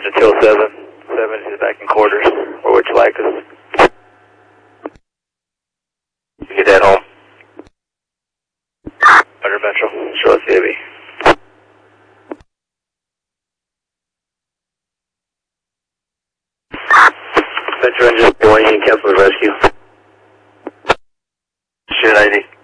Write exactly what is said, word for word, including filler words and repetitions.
engine till seven. seven is back in quarters. Where would you like us? You get that home. Under Metro, show us the A B. Metro engine, one, you can cancel the rescue. Shit I D.